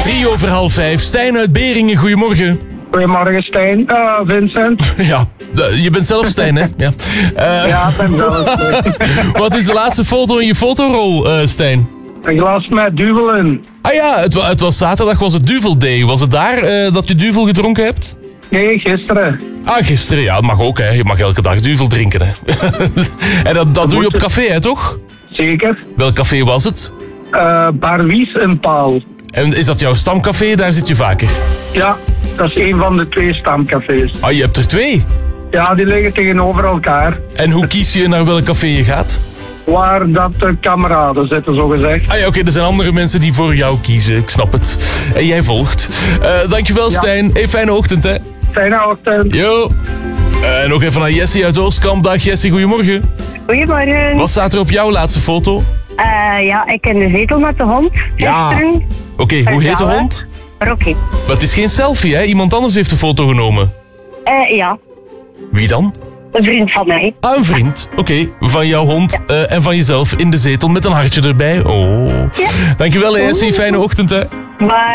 3:03. Stijn uit Beringen, goedemorgen. Goedemorgen Stijn. Vincent. Ja, je bent zelf Stijn, hè? Ja, Ja, ik ben zelf Stijn. Wat is de laatste foto in je fotorol, Stijn? Een glas met duvel in. Ah ja, het was zaterdag, was het Duvel Day. Was het daar dat je duvel gedronken hebt? Nee, gisteren. Ah, gisteren. Ja, dat mag ook, hè. Je mag elke dag duvel drinken, hè. En dat doe je op café, hè, toch? Zeker. Welk café was het? Bar Wies in Paal. En is dat jouw stamcafé? Daar zit je vaker. Ja, dat is een van de 2 stamcafés. Ah, je hebt er 2. Ja, die liggen tegenover elkaar. En hoe kies je naar welk café je gaat? Waar dat de kameraden zitten, zogezegd. Ah ja, oké, er zijn andere mensen die voor jou kiezen. Ik snap het. En jij volgt. Dankjewel, Ja. Stijn. Hey, fijne ochtend, hè. Fijne ochtend. Yo. En nog even naar Jessie uit Oostkamp. Dag Jessie, goedemorgen. Goedemorgen. Wat staat er op jouw laatste foto? Ja, ik in de zetel met de hond. Ja. Gisteren. Oké, hoe heet de Vertellen. hond? Rocky. Maar het is geen selfie, hè? Iemand anders heeft de foto genomen. Ja, Wie dan? een vriend van mij. Ah, een vriend. Oké, van jouw hond en van jezelf in de zetel met een hartje erbij. Oh. Ja. Dankjewel, Jessie. Fijne ochtend, hè. Maar